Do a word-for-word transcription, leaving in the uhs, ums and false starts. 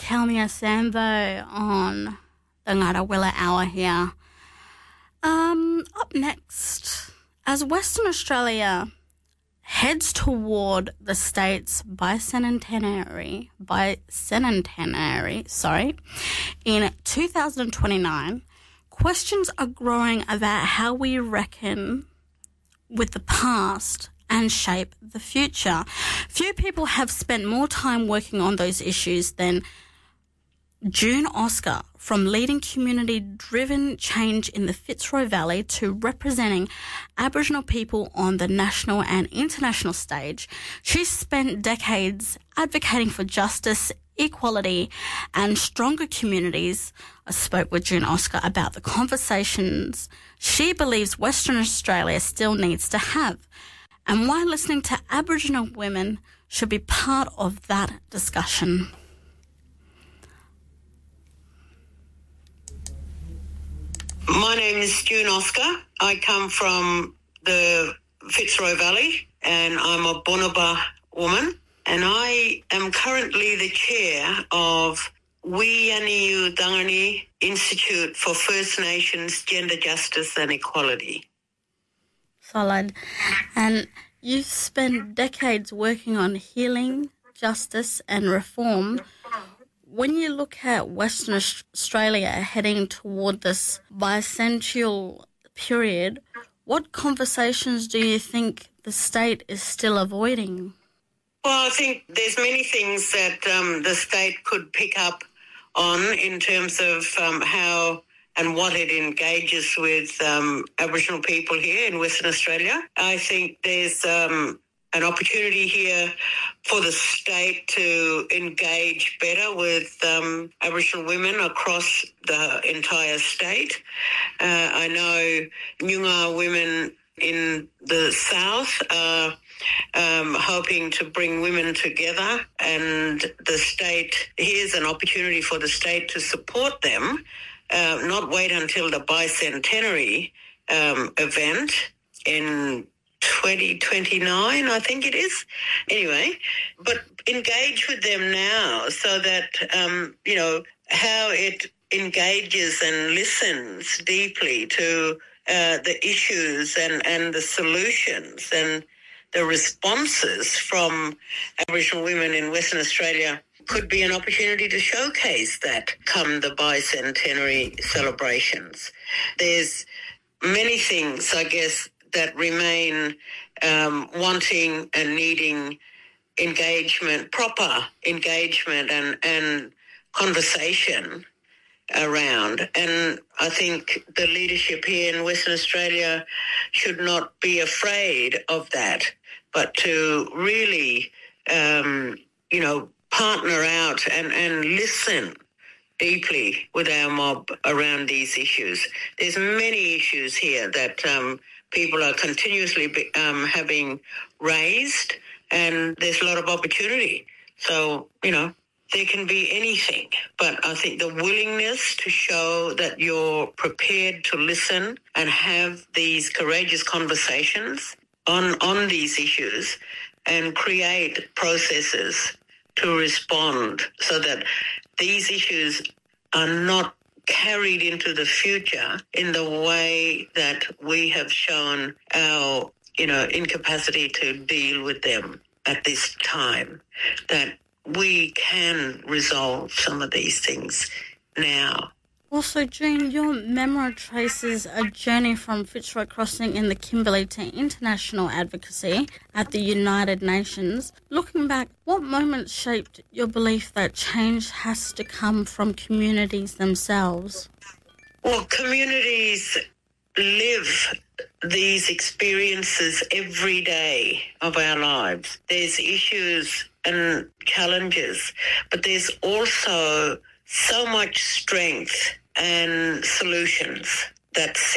Kelmia Sambo on the Ngarawilla Hour here. Um, up next, as Western Australia heads toward the state's bicentenary, bicentenary, sorry, in two thousand twenty-nine, questions are growing about how we reckon with the past and shape the future. Few people have spent more time working on those issues than June Oscar, from leading community-driven change in the Fitzroy Valley to representing Aboriginal people on the national and international stage. She's spent decades advocating for justice, equality and stronger communities. I spoke with June Oscar about the conversations she believes Western Australia still needs to have and why listening to Aboriginal women should be part of that discussion. My name is June Oscar. I come from the Fitzroy Valley and I'm a Bunuba woman, and I am currently the chair of Wiyaniu Dangani Institute for First Nations Gender Justice and Equality. Solid. And you've spent decades working on healing, justice and reform. When you look at Western Australia heading toward this bicentennial period, what conversations do you think the state is still avoiding? Well, I think there's many things that um, the state could pick up on in terms of um, how and what it engages with um, Aboriginal people here in Western Australia. I think there's um, an opportunity here for the state to engage better with um, Aboriginal women across the entire state. Uh, I know Noongar women in the south are um, hoping to bring women together, and the state, here's an opportunity for the state to support them, uh, not wait until the bicentenary um, event in twenty twenty-nine, I think it is. Anyway, but engage with them now so that, um, you know, how it engages and listens deeply to uh, the issues and, and the solutions and the responses from Aboriginal women in Western Australia could be an opportunity to showcase that come the bicentenary celebrations. There's many things, I guess, that remain um, wanting and needing engagement, proper engagement and, and conversation around. And I think the leadership here in Western Australia should not be afraid of that, but to really, um, you know, partner out and, and listen deeply with our mob around these issues. There's many issues here that um, people are continuously be, um, having raised, and there's a lot of opportunity. So, you know, there can be anything, but I think the willingness to show that you're prepared to listen and have these courageous conversations on, on these issues and create processes to respond so that these issues are not carried into the future in the way that we have shown our, you know, incapacity to deal with them at this time, that we can resolve some of these things now. Also, June, your memoir traces a journey from Fitzroy Crossing in the Kimberley to international advocacy at the United Nations. Looking back, what moments shaped your belief that change has to come from communities themselves? Well, communities live these experiences every day of our lives. There's issues and challenges, but there's also so much strength and solutions that